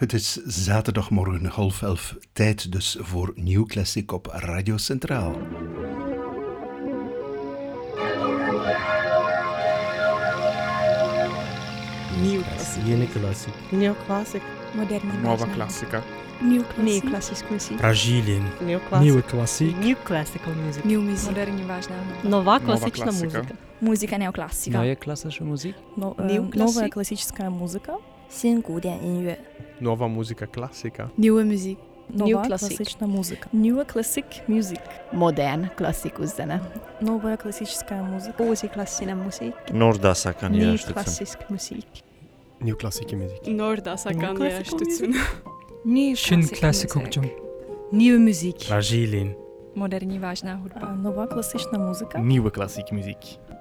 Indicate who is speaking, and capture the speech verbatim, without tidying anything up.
Speaker 1: Het is zaterdagmorgen half elf, tijd dus voor Nieuw Classic op Radio Centraal.
Speaker 2: Nieuw Classic.
Speaker 3: Nieuw Classic.
Speaker 2: Nieuw Classic.
Speaker 4: Moderna
Speaker 5: Nuova classica.
Speaker 4: Nieuw
Speaker 2: Nieuw
Speaker 4: Classic.
Speaker 2: Classic muziek.
Speaker 3: Brazilian.
Speaker 2: Nieuw Classic.
Speaker 3: Nieuwe klassiek.
Speaker 2: Nieuw Classical muziek.
Speaker 4: Nieuw muziek.
Speaker 6: Moderni važna.
Speaker 2: Nova
Speaker 5: Nova
Speaker 2: классична
Speaker 5: классика.
Speaker 2: музыка.
Speaker 4: Muzika neoklasika.
Speaker 7: Neue klassische Musik.
Speaker 6: No,
Speaker 2: Nieuw
Speaker 6: uh,
Speaker 2: klassiek.
Speaker 6: Новая классическая музыка.
Speaker 8: 新古典音乐
Speaker 5: Nuova musica classica.
Speaker 4: Nieuwe muziek.
Speaker 6: Нова
Speaker 2: klassiek.
Speaker 6: классичная музыка.
Speaker 2: Nieuwe klassiek muziek.
Speaker 8: Modern klasszikus zene.
Speaker 6: Новая классическая музыка.
Speaker 2: Uusi klassinen musiik.
Speaker 9: Noordasakan
Speaker 2: Nieuw
Speaker 9: järjestetsen.
Speaker 2: klassisk muziek.
Speaker 5: Nieuw klassieke muziek.
Speaker 6: Noordasakan
Speaker 2: järjestetsen.
Speaker 6: Nieuw
Speaker 7: Shin classic okjum.
Speaker 4: Nieuwe muziek.
Speaker 3: Brazilian.
Speaker 6: Moderni važna hudba. Нова классичная музыка.
Speaker 10: Nieuwe klassieke muziek.